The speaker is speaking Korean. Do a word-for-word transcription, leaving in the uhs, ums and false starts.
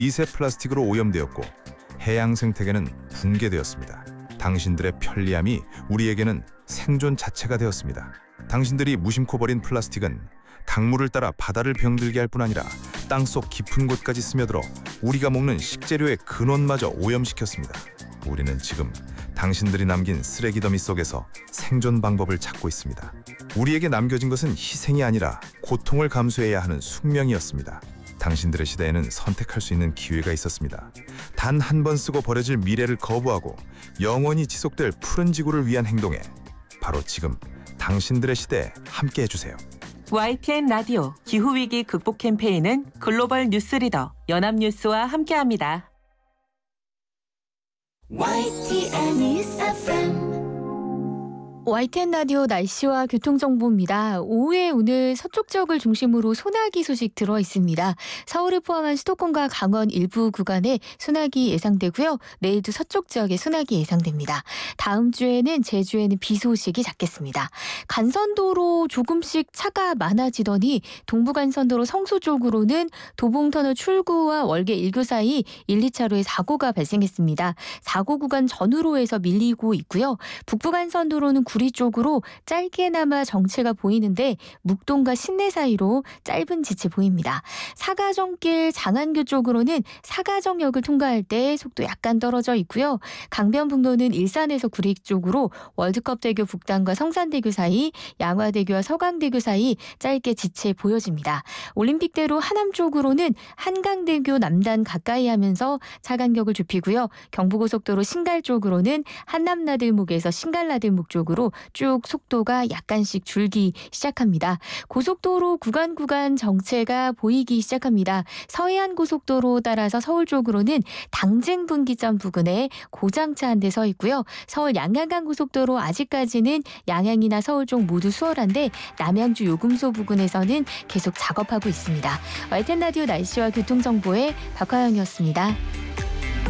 미세 플라스틱으로 오염되었고 해양 생태계는 붕괴되었습니다. 당신들의 편리함이 우리에게는 생존 자체가 되었습니다. 당신들이 무심코 버린 플라스틱은 강물을 따라 바다를 병들게 할 뿐 아니라 땅속 깊은 곳까지 스며들어 우리가 먹는 식재료의 근원마저 오염시켰습니다. 우리는 지금 당신들이 남긴 쓰레기 더미 속에서 생존 방법을 찾고 있습니다. 우리에게 남겨진 것은 희생이 아니라 고통을 감수해야 하는 숙명이었습니다. 당신들의 시대에는 선택할 수 있는 기회가 있었습니다. 단 한 번 쓰고 버려질 미래를 거부하고 영원히 지속될 푸른 지구를 위한 행동에 바로 지금 당신들의 시대에 함께 해주세요. 와이티엔 라디오 기후위기 극복 캠페인은 글로벌 뉴스 리더 연합뉴스와 함께합니다. 와이티엔 에프엠 와이티엔 라디오 날씨와 교통정보입니다. 오후에 오늘 서쪽 지역을 중심으로 소나기 소식 들어 있습니다. 서울을 포함한 수도권과 강원 일부 구간에 소나기 예상되고요. 내일도 서쪽 지역에 소나기 예상됩니다. 다음 주에는 제주에는 비 소식이 잦겠습니다. 간선도로 조금씩 차가 많아지더니 동부간선도로 성수 쪽으로는 도봉터널 출구와 월계 일 교 사이 일, 이 차로에 사고가 발생했습니다. 사고 구간 전후로에서 밀리고 있고요. 북부간선도로는 구리 쪽으로 짧게나마 정체가 보이는데 묵동과 신내 사이로 짧은 지체 보입니다. 사가정길 장안교 쪽으로는 사가정역을 통과할 때 속도 약간 떨어져 있고요. 강변북로는 일산에서 구리 쪽으로 월드컵대교 북단과 성산대교 사이, 양화대교와 서강대교 사이 짧게 지체 보여집니다. 올림픽대로 하남 쪽으로는 한강대교 남단 가까이 하면서 차 간격을 좁히고요. 경부고속도로 신갈 쪽으로는 한남나들목에서 신갈나들목 쪽으로 쭉 속도가 약간씩 줄기 시작합니다. 고속도로 구간 구간 정체가 보이기 시작합니다. 서해안 고속도로 따라서 서울 쪽으로는 당진 분기점 부근에 고장차 한 대 서 있고요. 서울 양양간 고속도로 아직까지는 양양이나 서울 쪽 모두 수월한데 남양주 요금소 부근에서는 계속 작업하고 있습니다. 와이티엔 라디오 날씨와 교통정보의 박화영이었습니다.